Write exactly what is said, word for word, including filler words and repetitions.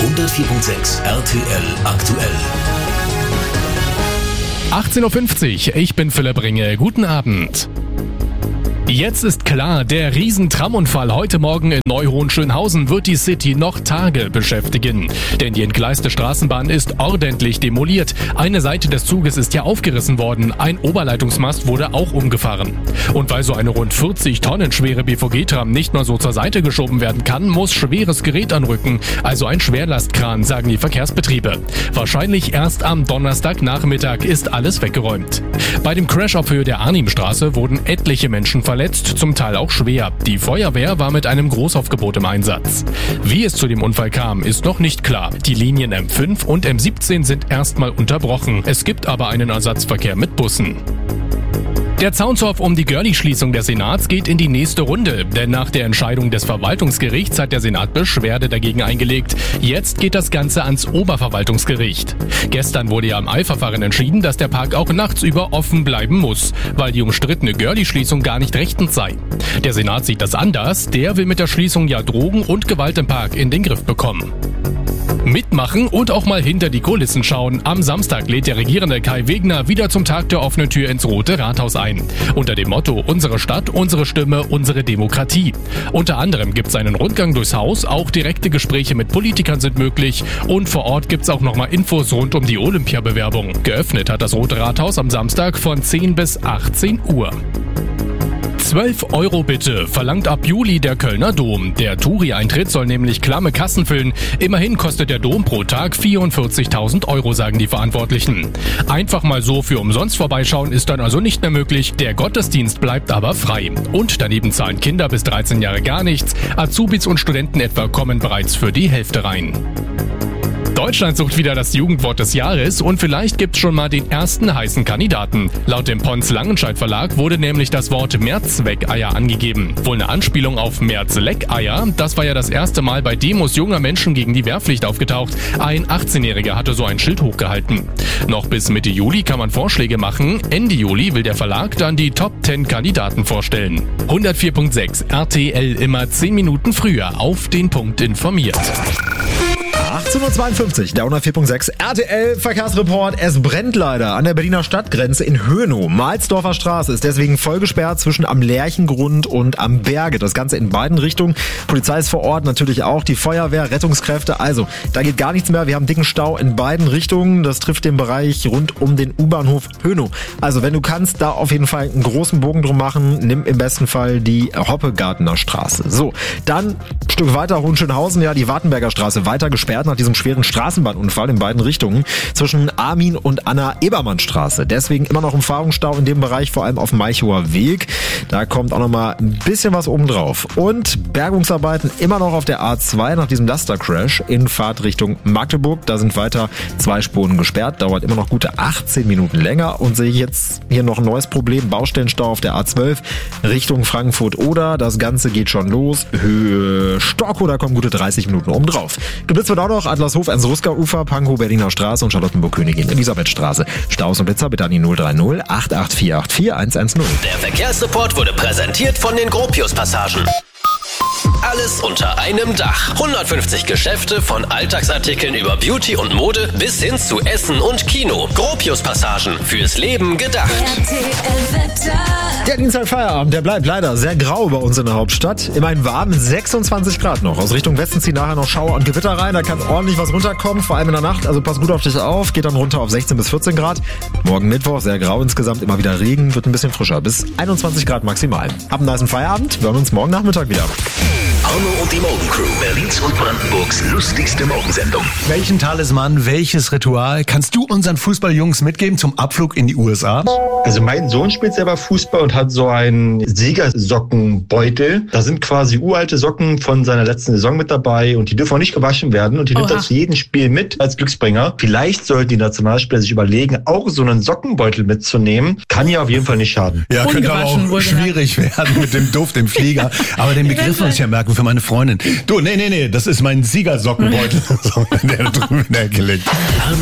hundertvier Komma sechs R T L aktuell. achtzehn Uhr fünfzig, ich bin Philipp Ringe. Guten Abend. Jetzt ist klar, der Riesentramunfall heute Morgen in Neuhohenschönhausen wird die City noch Tage beschäftigen. Denn die entgleiste Straßenbahn ist ordentlich demoliert. Eine Seite des Zuges ist ja aufgerissen worden, ein Oberleitungsmast wurde auch umgefahren. Und weil so eine rund vierzig Tonnen schwere B V G-Tram nicht mal so zur Seite geschoben werden kann, muss schweres Gerät anrücken, also ein Schwerlastkran, sagen die Verkehrsbetriebe. Wahrscheinlich erst am Donnerstagnachmittag ist alles weggeräumt. Bei dem Crash auf Höhe der Arnimstraße wurden etliche Menschen verletzt. Verletzt, zum Teil auch schwer. Die Feuerwehr war mit einem Großaufgebot im Einsatz. Wie es zu dem Unfall kam, ist noch nicht klar. Die Linien M fünf und M siebzehn sind erstmal unterbrochen. Es gibt aber einen Ersatzverkehr mit Bussen. Der Zaunzorf um die Görli-Schließung des Senats geht in die nächste Runde, denn nach der Entscheidung des Verwaltungsgerichts hat der Senat Beschwerde dagegen eingelegt. Jetzt geht das Ganze ans Oberverwaltungsgericht. Gestern wurde ja im Eilverfahren entschieden, dass der Park auch nachts über offen bleiben muss, weil die umstrittene Görli-Schließung gar nicht rechtens sei. Der Senat sieht das anders, der will mit der Schließung ja Drogen und Gewalt im Park in den Griff bekommen. Mitmachen und auch mal hinter die Kulissen schauen. Am Samstag lädt der Regierende Kai Wegner wieder zum Tag der offenen Tür ins Rote Rathaus ein. Unter dem Motto Unsere Stadt, unsere Stimme, unsere Demokratie. Unter anderem gibt's einen Rundgang durchs Haus, auch direkte Gespräche mit Politikern sind möglich und vor Ort gibt's auch nochmal Infos rund um die Olympiabewerbung. Geöffnet hat das Rote Rathaus am Samstag von zehn bis achtzehn Uhr. zwölf Euro bitte, verlangt ab Juli der Kölner Dom. Der Touri-Eintritt soll nämlich klamme Kassen füllen. Immerhin kostet der Dom pro Tag vierundvierzigtausend Euro, sagen die Verantwortlichen. Einfach mal so für umsonst vorbeischauen ist dann also nicht mehr möglich. Der Gottesdienst bleibt aber frei. Und daneben zahlen Kinder bis dreizehn Jahre gar nichts. Azubis und Studenten etwa kommen bereits für die Hälfte rein. Deutschland sucht wieder das Jugendwort des Jahres und vielleicht gibt's schon mal den ersten heißen Kandidaten. Laut dem Pons Langenscheidt Verlag wurde nämlich das Wort Mehrzweckeier angegeben. Wohl eine Anspielung auf Mehrzleckeier. Das war ja das erste Mal bei Demos junger Menschen gegen die Wehrpflicht aufgetaucht. Ein achtzehnjähriger hatte so ein Schild hochgehalten. Noch bis Mitte Juli kann man Vorschläge machen. Ende Juli will der Verlag dann die Top zehn Kandidaten vorstellen. hundertvier Komma sechs R T L immer zehn Minuten früher auf den Punkt informiert. achtzehn Uhr zweiundfünfzig, der hundertvier Komma sechs R T L Verkehrsreport. Es brennt leider an der Berliner Stadtgrenze in Hönow. Mahlsdorfer Straße ist deswegen voll gesperrt zwischen am Lerchengrund und am Berge. Das Ganze in beiden Richtungen. Polizei ist vor Ort, natürlich auch die Feuerwehr, Rettungskräfte. Also, da geht gar nichts mehr. Wir haben dicken Stau in beiden Richtungen. Das trifft den Bereich rund um den U-Bahnhof Hönow. Also, wenn du kannst, da auf jeden Fall einen großen Bogen drum machen. Nimm im besten Fall die Hoppegartener Straße. So, dann ein Stück weiter Hohenschönhausen, ja, die Wartenberger Straße weiter gesperrt nach diesem schweren Straßenbahnunfall in beiden Richtungen zwischen Armin und Anna-Ebermann-Straße. Deswegen immer noch Umfahrungsstau in dem Bereich, vor allem auf dem Malchower Weg. Da kommt auch noch mal ein bisschen was oben drauf. Und Bergungsarbeiten immer noch auf der A zwei nach diesem Laster-Crash in Fahrtrichtung Magdeburg. Da sind weiter zwei Spuren gesperrt. Dauert immer noch gute achtzehn Minuten länger. Und sehe ich jetzt hier noch ein neues Problem. Baustellenstau auf der A zwölf Richtung Frankfurt-Oder. Das Ganze geht schon los. Höhe Storkow, da kommen gute dreißig Minuten oben drauf. Geblitzt wird auch noch Adlershof, Ernst-Ruska-Ufer, Pankow, Berliner Straße und Charlottenburg-Königin, Elisabethstraße. Staus und Blitzer bitte an die null drei null acht acht vier acht vier eins eins null. Der Verkehrsreport wurde präsentiert von den Gropius-Passagen. Alles unter einem Dach. hundertfünfzig Geschäfte von Alltagsartikeln über Beauty und Mode bis hin zu Essen und Kino. Gropius-Passagen. Fürs Leben gedacht. Der Dienstagfeierabend, der bleibt leider sehr grau bei uns in der Hauptstadt. Immerhin warm, sechsundzwanzig Grad noch. Aus Richtung Westen ziehen nachher noch Schauer und Gewitter rein. Da kann ordentlich was runterkommen, vor allem in der Nacht. Also pass gut auf dich auf. Geht dann runter auf sechzehn bis vierzehn Grad. Morgen Mittwoch, sehr grau insgesamt. Immer wieder Regen, wird ein bisschen frischer. Bis einundzwanzig Grad maximal. Ab einem nicen Feierabend. Wir hören uns morgen Nachmittag wieder. Arno und die Morgencrew, Berlins und Brandenburgs lustigste Morgensendung. Welchen Talisman, welches Ritual kannst du unseren Fußballjungs mitgeben zum Abflug in die U S A? Also mein Sohn spielt selber Fußball und hat so einen Siegersockenbeutel. Da sind quasi uralte Socken von seiner letzten Saison mit dabei und die dürfen auch nicht gewaschen werden und die nimmt er zu jedem Spiel mit als Glücksbringer. Vielleicht sollten die Nationalspieler sich überlegen, auch so einen Sockenbeutel mitzunehmen. Kann ja auf jeden Fall nicht schaden. Ja, könnte aber auch schwierig werden mit dem Duft im Flieger. Aber den Begriff muss ich ja merken für meine Freundin. Du, nee, nee, nee, das ist mein Siegersockenbeutel. Der da drüben in der Ecke liegt.